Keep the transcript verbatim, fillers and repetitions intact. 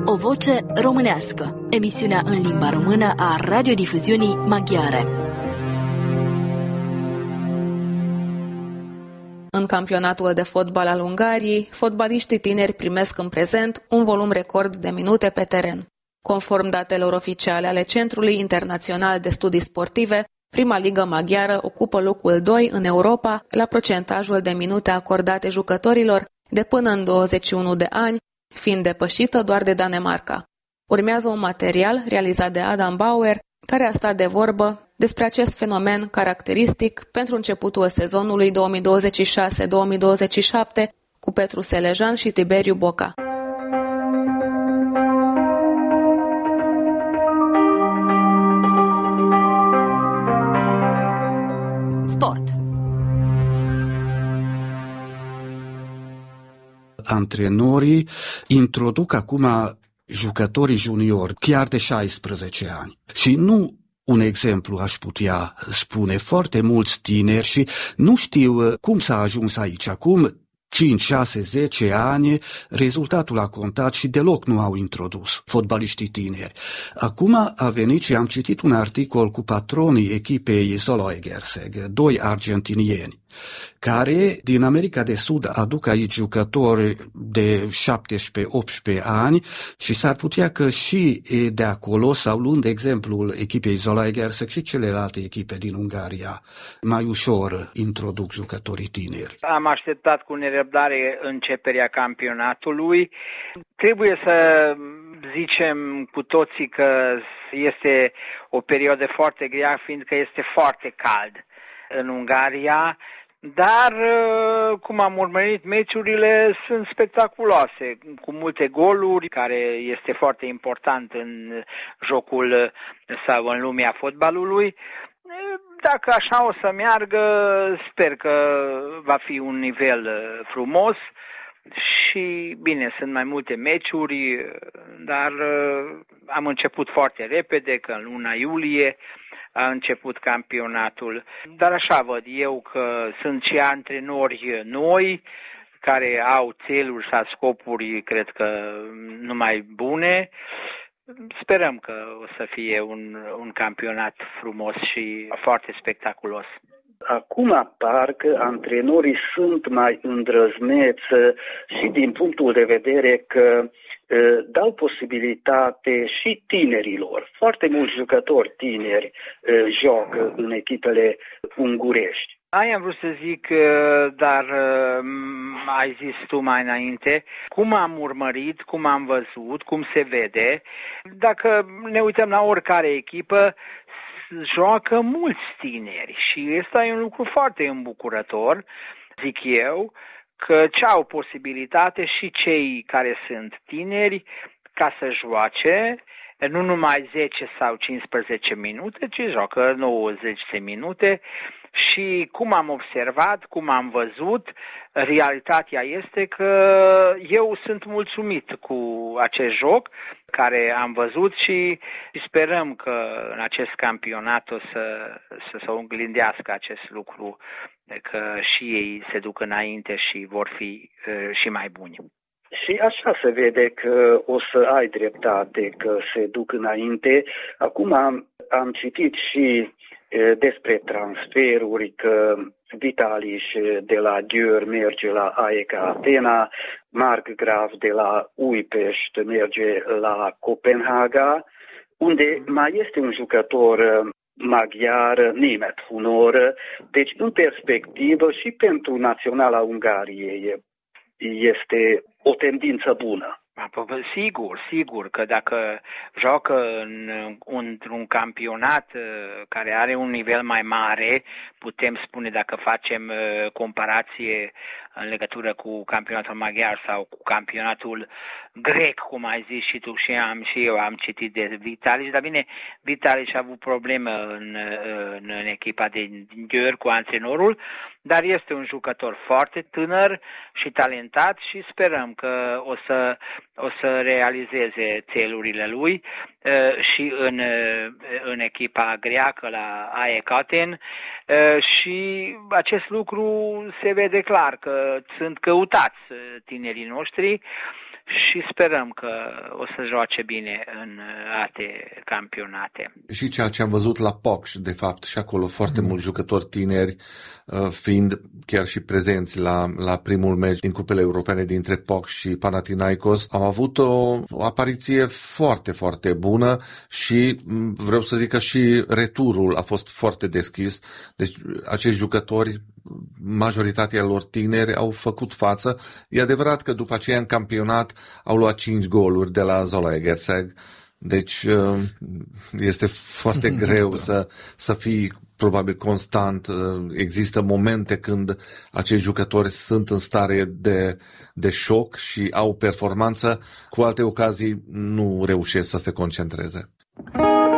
O voce românească, emisiunea în limba română a radiodifuziunii maghiare. În campionatul de fotbal al Ungariei, fotbaliștii tineri primesc în prezent un volum record de minute pe teren. Conform datelor oficiale ale Centrului Internațional de Studii Sportive, prima ligă maghiară ocupă locul doi în Europa la procentajul de minute acordate jucătorilor de până în douăzeci și unu de ani, fiind depășită doar de Danemarca. Urmează un material realizat de Adam Bauer, care a stat de vorbă despre acest fenomen caracteristic pentru începutul sezonului două mii douăzeci și șase două mii douăzeci și șapte cu Petru Selejan și Tiberiu Boca. Sport. Antrenorii introduc acum jucătorii juniori chiar de șaisprezece ani. Și nu un exemplu aș putea spune, foarte mulți tineri și nu știu cum s-a ajuns aici. Acum cinci, șase, zece ani, rezultatul a contat și deloc nu au introdus fotbaliștii tineri. Acum a venit și am citit un articol cu patronii echipei Zalaegerszeg, doi argentinieni, care din America de Sud aduc aici jucători de șaptesprezece optsprezece ani și s-ar putea că și de acolo, sau luând exemplul echipei Zalaegerszeg și celelalte echipe din Ungaria, mai ușor introduc jucătorii tineri. Am așteptat cu nerăbdare începerea campionatului. Trebuie să zicem cu toții că este o perioadă foarte grea, fiindcă este foarte cald în Ungaria. Dar, cum am urmărit meciurile, sunt spectaculoase, cu multe goluri, care este foarte important în jocul sau în lumea fotbalului. Dacă așa o să meargă, sper că va fi un nivel frumos și, bine, sunt mai multe meciuri, dar am început foarte repede, că în luna iulie a început campionatul, dar așa văd eu că sunt și antrenori noi care au țeluri sau scopuri, cred că numai bune. Sperăm că o să fie un, un campionat frumos și foarte spectaculos. Acum parcă antrenorii sunt mai îndrăzneți și din punctul de vedere că dau posibilitate și tinerilor. Foarte mulți jucători tineri joacă în echipele ungurești. Aia am vrut să zic, dar ai zis tu mai înainte, cum am urmărit, cum am văzut, cum se vede. Dacă ne uităm la oricare echipă, joacă mulți tineri și ăsta e un lucru foarte îmbucurător, zic eu, că ce au posibilitate și cei care sunt tineri ca să joace, nu numai zece sau cincisprezece minute, ci joacă nouăzeci de minute și cum am observat, cum am văzut, realitatea este că eu sunt mulțumit cu acest joc care am văzut și sperăm că în acest campionat o să, să se oglindească acest lucru, că și ei se duc înainte și vor fi uh, și mai buni. Și așa se vede că o să ai dreptate, că se duc înainte. Acum am, am citit și e, despre transferuri, că Vitaliș de la Győr merge la A E K Atena, Markgraf de la Újpest merge la Copenhaga, unde mai este un jucător maghiar, Németh Hunor, deci în perspectivă și pentru Naționala Ungariei este o tendință bună. Sigur, sigur că dacă joacă în, într-un campionat care are un nivel mai mare, putem spune, dacă facem comparație în legătură cu campionatul maghiar sau cu campionatul grec, cum ai zis și tu și am și eu am citit de Vitaliș, dar bine, Vitaliș a avut probleme în, în, în echipa din Győr cu antrenorul, dar este un jucător foarte tânăr și talentat și sperăm că o să, o să realizeze țelurile lui și în, în echipa greacă la A E K Aten și acest lucru se vede clar că sunt căutați tinerii noștri și sperăm că o să joace bine în alte campionate. Și ceea ce am văzut la P O C, de fapt, și acolo foarte mm. mulți jucători tineri, fiind chiar și prezenți la, la primul meci din cupele europene dintre P O C și Panathinaikos, au avut o, o apariție foarte, foarte bună și vreau să zic că și returul a fost foarte deschis. Deci acești jucători, majoritatea lor tineri, au făcut față. E adevărat că după aceea în campionat au luat cinci goluri de la Zola Egerseg. Deci este foarte greu să, să fii probabil constant. Există momente când acești jucători sunt în stare de, de șoc și au performanță. Cu alte ocazii nu reușesc să se concentreze.